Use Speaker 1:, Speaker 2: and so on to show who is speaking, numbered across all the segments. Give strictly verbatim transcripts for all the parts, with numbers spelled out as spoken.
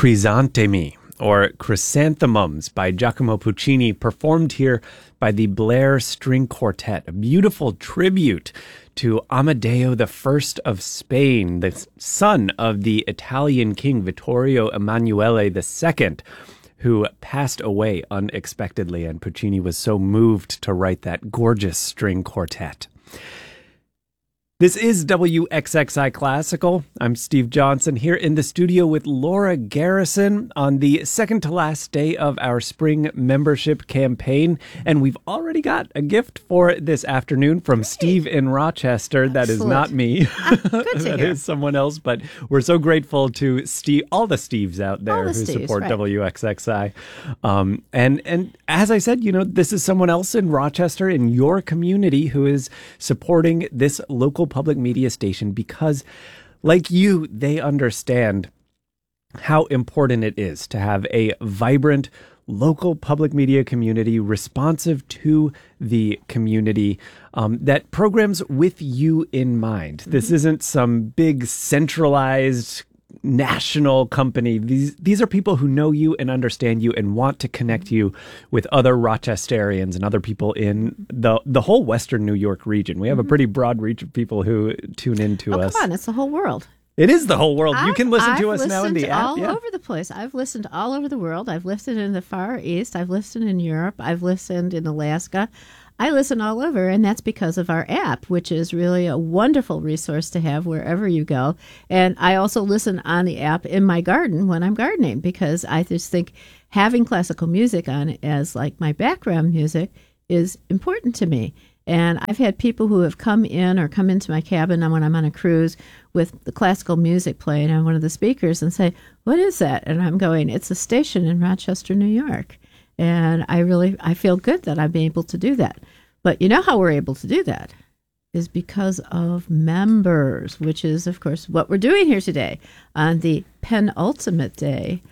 Speaker 1: Crisantemi, or Chrysanthemums by Giacomo Puccini, performed here by the Blair String Quartet, a beautiful tribute to Amadeo the First of Spain, the son of the Italian king Vittorio Emanuele the Second, who passed away unexpectedly, and Puccini was so moved to write that gorgeous string quartet. This is W X X I Classical. I'm Steve Johnson here in the studio with Laura Garrison on the second to last day of our spring membership campaign. And we've already got a gift for this afternoon from Steve in Rochester. That is not me.
Speaker 2: Ah, good to
Speaker 1: That
Speaker 2: hear.
Speaker 1: is someone else. But we're so grateful to Steve, all the Steves out there
Speaker 2: the
Speaker 1: who
Speaker 2: Steves,
Speaker 1: support
Speaker 2: right.
Speaker 1: W X X I. Um, and, and as I said, you know, this is someone else in Rochester, in your community, who is supporting this local public media station because, like you, they understand how important it is to have a vibrant local public media community responsive to the community um, that programs with you in mind. Mm-hmm. This isn't some big centralized national company. These these are people who know you and understand you and want to connect you with other Rochesterians and other people in the the whole Western New York region. We have a pretty broad reach of people who tune into
Speaker 2: Oh,
Speaker 1: us.
Speaker 2: come on, it's the whole world.
Speaker 1: It is the whole world. you
Speaker 2: I've-
Speaker 1: can listen
Speaker 2: I've
Speaker 1: to us now in the
Speaker 2: listened
Speaker 1: app.
Speaker 2: all
Speaker 1: Yeah.
Speaker 2: over the place. I've listened all over the world. I've listened in the Far East. I've listened in Europe. I've listened in Alaska. I listen all over, and that's because of our app, which is really a wonderful resource to have wherever you go. And I also listen on the app in my garden when I'm gardening, because I just think having classical music on it as like my background music is important to me. And I've had people who have come in or come into my cabin when I'm on a cruise with the classical music playing on one of the speakers and say, "What is that?" And I'm going, "It's a station in Rochester, New York." And I really, I feel good that I'm able to do that. But you know how we're able to do that is because of members, which is, of course, what we're doing here today on the penultimate day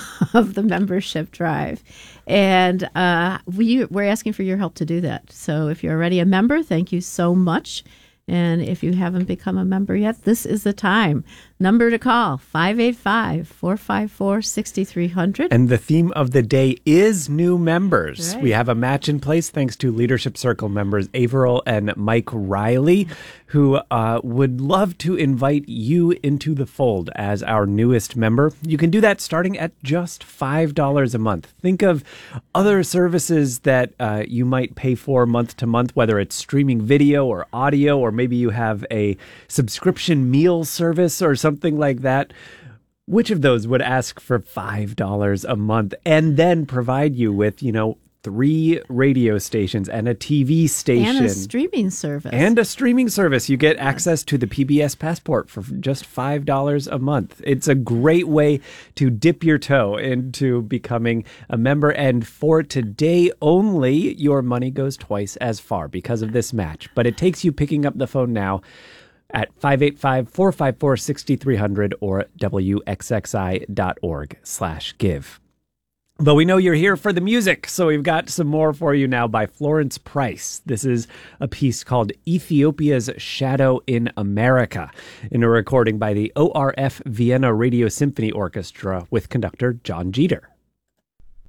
Speaker 2: of the membership drive. And uh, we, we're asking for your help to do that. So if you're already a member, thank you so much. And if you haven't become a member yet, this is the time. Number to call, five eight five, four five four, six three zero zero.
Speaker 1: And the theme of the day is new members.
Speaker 2: Right.
Speaker 1: We have a match in place thanks to Leadership Circle members Averill and Mike Riley, who uh, would love to invite you into the fold as our newest member. You can do that starting at just five dollars a month. Think of other services that uh, you might pay for month to month, whether it's streaming video or audio, or maybe you have a subscription meal service or something like that. Which of those would ask for five dollars a month and then provide you with, you know, three radio stations and a T V station?
Speaker 2: And a streaming service.
Speaker 1: And a streaming service. You get access to the P B S Passport for just five dollars a month. It's a great way to dip your toe into becoming a member. And for today only, your money goes twice as far because of this match. But it takes you picking up the phone now at five eight five, four five four, six three zero zero or W X X I dot org slash give. But we know you're here for the music, so we've got some more for you now by Florence Price. This is a piece called Ethiopia's Shadow in America, in a recording by the O R F Vienna Radio Symphony Orchestra with conductor John Jeter.